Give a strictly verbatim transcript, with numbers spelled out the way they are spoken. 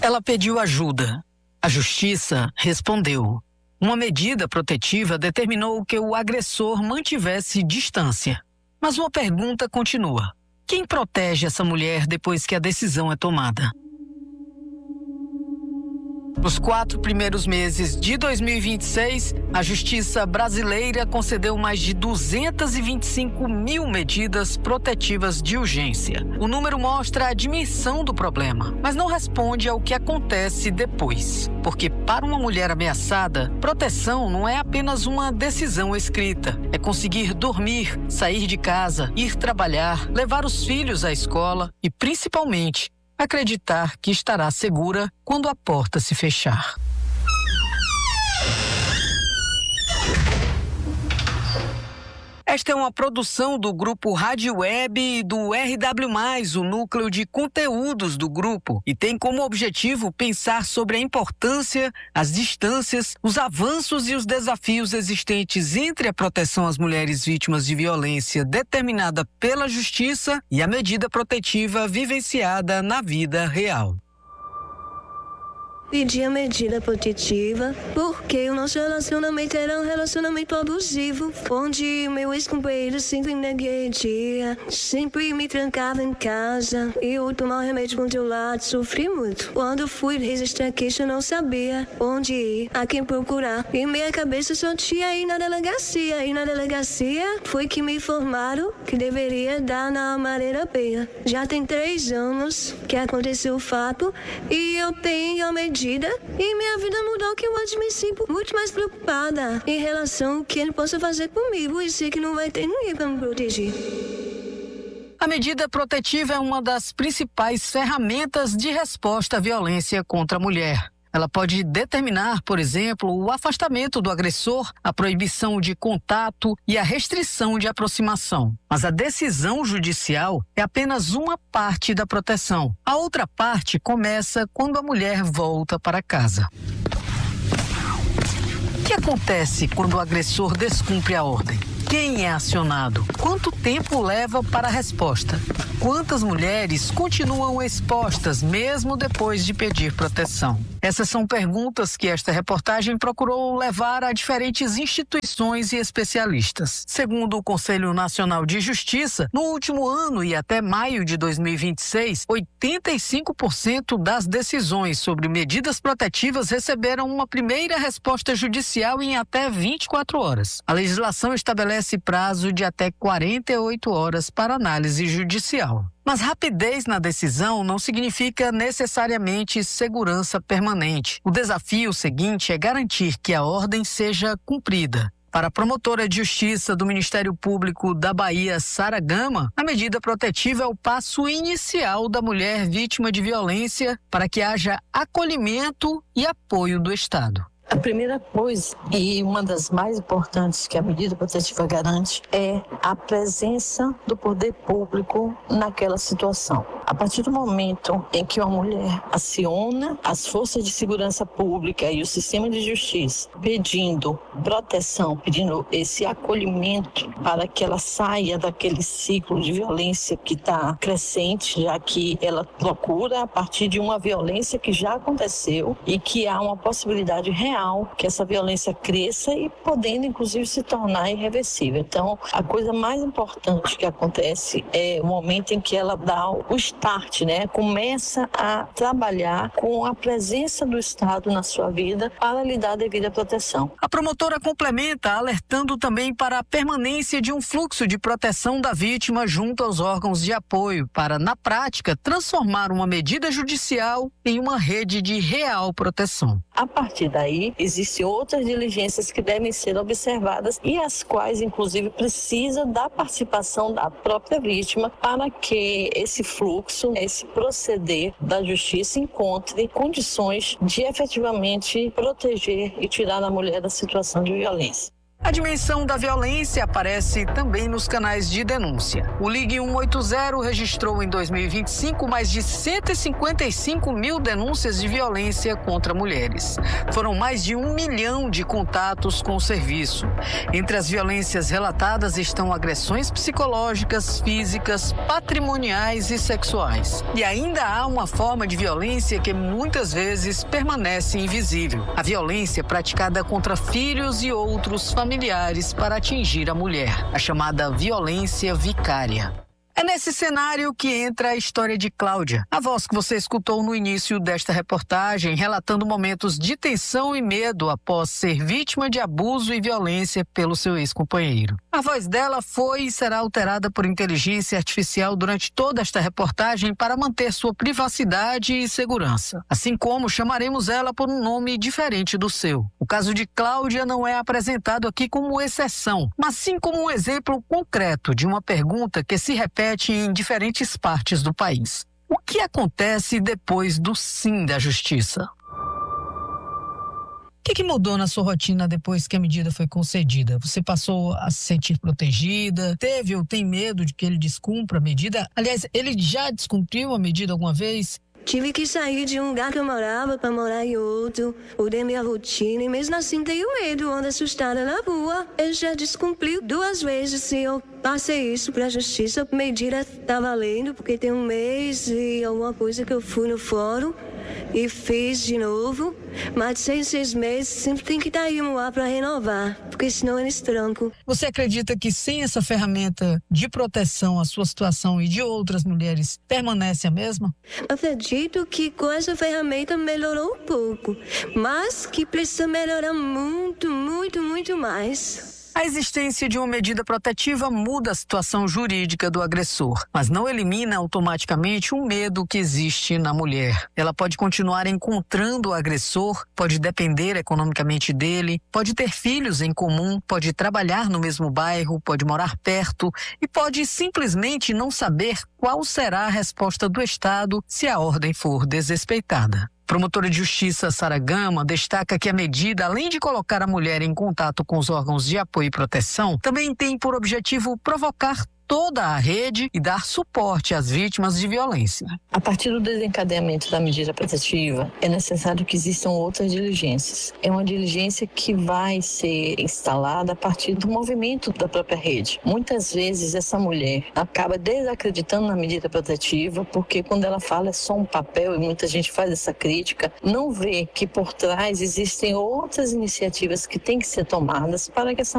Ela pediu ajuda. A justiça respondeu. Uma medida protetiva determinou que o agressor mantivesse distância. Mas uma pergunta continua. Quem protege essa mulher depois que a decisão é tomada? Nos quatro primeiros meses de dois mil e vinte e seis, a Justiça brasileira concedeu mais de duzentas e vinte e cinco mil medidas protetivas de urgência. O número mostra a dimensão do problema, mas não responde ao que acontece depois. Porque para uma mulher ameaçada, proteção não é apenas uma decisão escrita. É conseguir dormir, sair de casa, ir trabalhar, levar os filhos à escola e, principalmente, acreditar que estará segura quando a porta se fechar. Esta é uma produção do Grupo Rádio Web e do R W mais, o núcleo de conteúdos do grupo, e tem como objetivo pensar sobre a importância, as distâncias, os avanços e os desafios existentes entre a proteção às mulheres vítimas de violência determinada pela Justiça e a medida protetiva vivenciada na vida real. Pedi a medida protetiva porque o nosso relacionamento era um relacionamento abusivo, onde meu ex-companheiro sempre me agredia, sempre me trancava em casa e eu tomava remédio controlado, sofri muito. Quando fui registrar queixa, não sabia onde ir, a quem procurar, e minha cabeça só tinha ir na delegacia, e na delegacia foi que me informaram que deveria dar na Maria Penha. Já tem três anos que aconteceu o fato e eu tenho a medida e minha vida mudou, que eu hoje me sinto muito mais preocupada em relação ao que ele possa fazer comigo e sei que não vai ter ninguém para me proteger. A medida protetiva é uma das principais ferramentas de resposta à violência contra a mulher. Ela pode determinar, por exemplo, o afastamento do agressor, a proibição de contato e a restrição de aproximação. Mas a decisão judicial é apenas uma parte da proteção. A outra parte começa quando a mulher volta para casa. O que acontece quando o agressor descumpre a ordem? Quem é acionado? Quanto tempo leva para a resposta? Quantas mulheres continuam expostas mesmo depois de pedir proteção? Essas são perguntas que esta reportagem procurou levar a diferentes instituições e especialistas. Segundo o Conselho Nacional de Justiça, no último ano e até maio de dois mil e vinte e seis, oitenta e cinco por cento das decisões sobre medidas protetivas receberam uma primeira resposta judicial em até vinte e quatro horas. A legislação estabelece prazo de até quarenta e oito horas para análise judicial. Mas rapidez na decisão não significa necessariamente segurança permanente. O desafio seguinte é garantir que a ordem seja cumprida. Para a promotora de justiça do Ministério Público da Bahia, Sara Gama, a medida protetiva é o passo inicial da mulher vítima de violência para que haja acolhimento e apoio do Estado. A primeira coisa, e uma das mais importantes que a medida protetiva garante, é a presença do poder público naquela situação. A partir do momento em que uma mulher aciona as forças de segurança pública e o sistema de justiça pedindo proteção, pedindo esse acolhimento para que ela saia daquele ciclo de violência que está crescente, já que ela procura a partir de uma violência que já aconteceu e que há uma possibilidade real que essa violência cresça e podendo, inclusive, se tornar irreversível. Então, a coisa mais importante que acontece é o momento em que ela dá o start, né? Começa a trabalhar com a presença do Estado na sua vida para lhe dar a devida proteção. A promotora complementa, alertando também para a permanência de um fluxo de proteção da vítima junto aos órgãos de apoio, para, na prática, transformar uma medida judicial em uma rede de real proteção. A partir daí, existem outras diligências que devem ser observadas e as quais, inclusive, precisam da participação da própria vítima para que esse fluxo, esse proceder da justiça encontre condições de efetivamente proteger e tirar a mulher da situação de violência. A dimensão da violência aparece também nos canais de denúncia. O Ligue cento e oitenta registrou em dois mil e vinte e cinco mais de cento e cinquenta e cinco mil denúncias de violência contra mulheres. Foram mais de um milhão de contatos com o serviço. Entre as violências relatadas estão agressões psicológicas, físicas, patrimoniais e sexuais. E ainda há uma forma de violência que muitas vezes permanece invisível: a violência praticada contra filhos e outros familiares familiares para atingir a mulher, a chamada violência vicária. É nesse cenário que entra a história de Cláudia, a voz que você escutou no início desta reportagem, relatando momentos de tensão e medo após ser vítima de abuso e violência pelo seu ex-companheiro. A voz dela foi e será alterada por inteligência artificial durante toda esta reportagem para manter sua privacidade e segurança. Assim como chamaremos ela por um nome diferente do seu. O caso de Cláudia não é apresentado aqui como exceção, mas sim como um exemplo concreto de uma pergunta que se repete em diferentes partes do país. O que acontece depois do sim da justiça? O que, que mudou na sua rotina depois que a medida foi concedida? Você passou a se sentir protegida? Teve ou tem medo de que ele descumpra a medida? Aliás, ele já descumpriu a medida alguma vez? Tive que sair de um lugar que eu morava para morar em outro. Mudei minha rotina e mesmo assim tenho medo, ando assustada na rua. Ele já descumpriu duas vezes e eu passei isso para a justiça. A medida tá valendo porque tem um mês e alguma coisa que eu fui no fórum e fiz de novo. Mas de seis, seis meses sempre tem que estar aí no ar para renovar, porque senão eles trancam. Você acredita que sem essa ferramenta de proteção a sua situação e de outras mulheres permanece a mesma? Acredito que com essa ferramenta melhorou um pouco, mas que precisa melhorar muito, muito, muito mais. A existência de uma medida protetiva muda a situação jurídica do agressor, mas não elimina automaticamente o medo que existe na mulher. Ela pode continuar encontrando o agressor, pode depender economicamente dele, pode ter filhos em comum, pode trabalhar no mesmo bairro, pode morar perto e pode simplesmente não saber qual será a resposta do Estado se a ordem for desrespeitada. Promotora de Justiça Sara Gama destaca que a medida, além de colocar a mulher em contato com os órgãos de apoio e proteção, também tem por objetivo provocar toda a rede e dar suporte às vítimas de violência. A partir do desencadeamento da medida protetiva, é necessário que existam outras diligências. É uma diligência que vai ser instalada a partir do movimento da própria rede. Muitas vezes essa mulher acaba desacreditando na medida protetiva, porque quando ela fala é só um papel, e muita gente faz essa crítica, não vê que por trás existem outras iniciativas que têm que ser tomadas para que essa